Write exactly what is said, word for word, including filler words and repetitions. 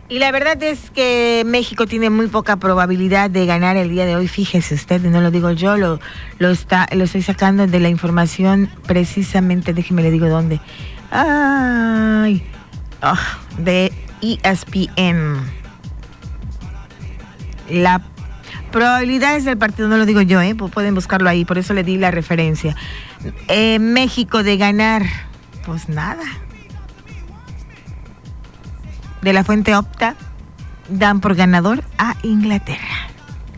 Y la verdad es que México tiene muy poca probabilidad de ganar el día de hoy. Fíjese usted, no lo digo yo, lo, lo, está, lo estoy sacando de la información precisamente, déjeme le digo dónde. Ay, oh, de E S P N. La probabilidades del partido, no lo digo yo, ¿eh? Pueden buscarlo ahí, por eso le di la referencia. Eh, México de ganar, pues nada. De la fuente Opta dan por ganador a Inglaterra.